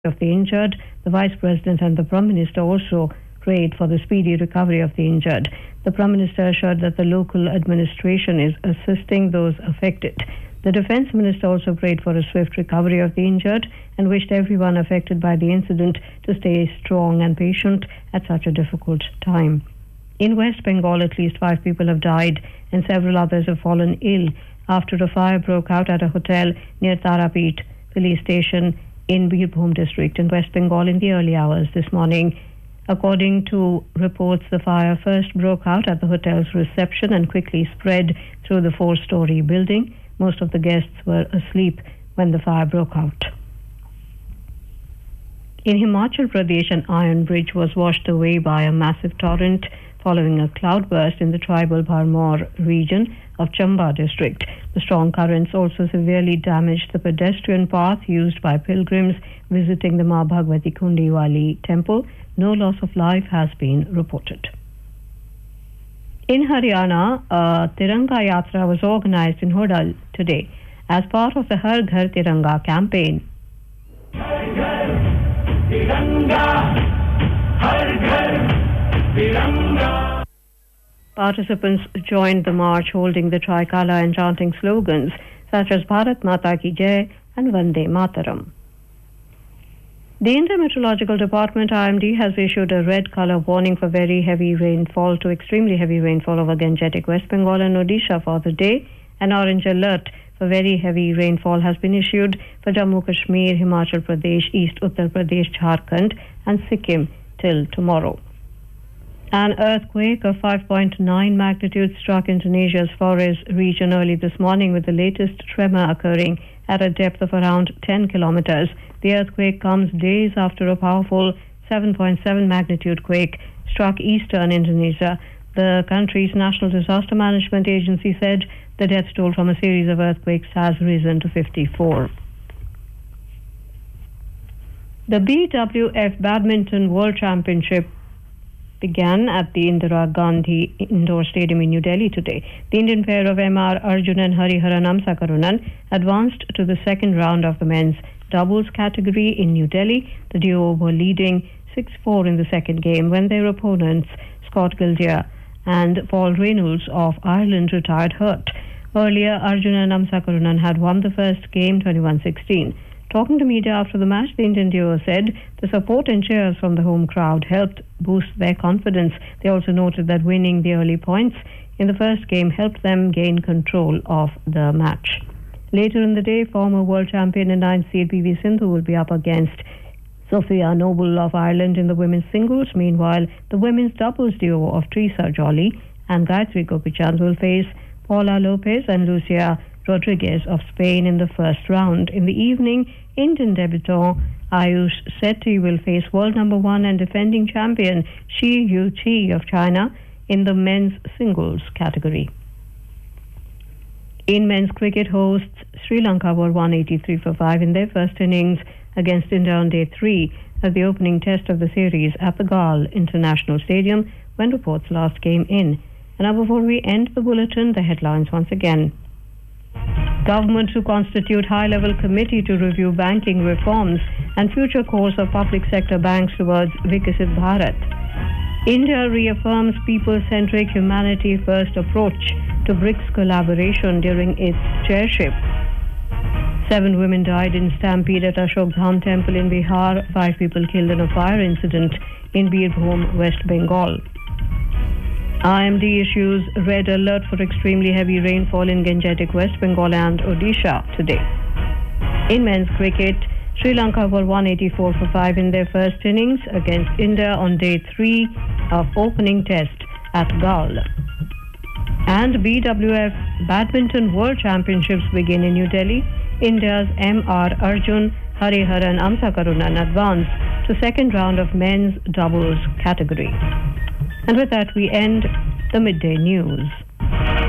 of the injured. The Vice President and the Prime Minister also prayed for the speedy recovery of the injured. The Prime Minister assured that the local administration is assisting those affected. The Defence Minister also prayed for a swift recovery of the injured and wished everyone affected by the incident to stay strong and patient at such a difficult time. In West Bengal, at least 5 people have died and several others have fallen ill after a fire broke out at a hotel near Tarapet police station in Birbhum district in West Bengal in the early hours this morning. According to reports, the fire first broke out at the hotel's reception and quickly spread through the 4-story building. Most of the guests were asleep when the fire broke out. In Himachal Pradesh, an iron bridge was washed away by a massive torrent following a cloudburst in the tribal Bharmor region of Chamba district. The strong currents also severely damaged the pedestrian path used by pilgrims visiting the Ma Bhagwati Kundiwali temple. No loss of life has been reported. In Haryana, a Tiranga Yatra was organized in Hodal today as part of the Har Ghar Tiranga campaign. Har Ghar Tiranga, Har Ghar Tiranga. Participants joined the march holding the tricolour and chanting slogans such as Bharat Mata Ki Jai and Vande Mataram. The Indian Meteorological Department IMD has issued a red colour warning for very heavy rainfall to extremely heavy rainfall over Gangetic, West Bengal and Odisha for the day. An orange alert for very heavy rainfall has been issued for Jammu Kashmir, Himachal Pradesh, East Uttar Pradesh, Jharkhand and Sikkim till tomorrow. An earthquake of 5.9 magnitude struck Indonesia's Flores region early this morning, with the latest tremor occurring at a depth of around 10 kilometers. The earthquake comes days after a powerful 7.7 magnitude quake struck eastern Indonesia. The country's National Disaster Management Agency said the death toll from a series of earthquakes has risen to 54. The BWF Badminton World Championship began at the Indira Gandhi Indoor Stadium in New Delhi today. The Indian pair of M.R. Arjun and Hariharan Amsakarunan advanced to the second round of the men's doubles category in New Delhi. The duo were leading 6-4 in the second game when their opponents Scott Gildia and Paul Reynolds of Ireland retired hurt. Earlier, Arjun and Amsakarunan had won the first game 21-16. Talking to media after the match, the Indian duo said the support and cheers from the home crowd helped boost their confidence. They also noted that winning the early points in the first game helped them gain control of the match. Later in the day, former world champion and 9th seed PV Sindhu will be up against Sophia Noble of Ireland in the women's singles. Meanwhile, the women's doubles duo of Teresa Jolly and Gayatri Gopichand will face Paula Lopez and Lucia Rodriguez of Spain in the first round. In the evening, Indian debutant Ayush Sethi will face world number 1 and defending champion Shi Yu-chi of China in the men's singles category. In men's cricket, hosts Sri Lanka were 183 for 5 in their first innings against India on day 3 of the opening test of the series at the Galle International Stadium when reports last came in. And now before we end the bulletin, the headlines once again. Government to constitute high-level committee to review banking reforms and future course of public sector banks towards Vikasit Bharat. India reaffirms people-centric, humanity-first approach to BRICS collaboration during its chairship. 7 women died in stampede at Ashok Dham temple in Bihar. 5 people killed in a fire incident in Birbhum, West Bengal. IMD issues red alert for extremely heavy rainfall in Gangetic, West Bengal and Odisha today. In men's cricket, Sri Lanka were 184 for 5 in their first innings against India on day 3 of opening test at Galle. And BWF Badminton World Championships begin in New Delhi. India's M.R. Arjun, Hariharan Amsakarunan advanced to second round of men's doubles category. And with that, we end the midday news.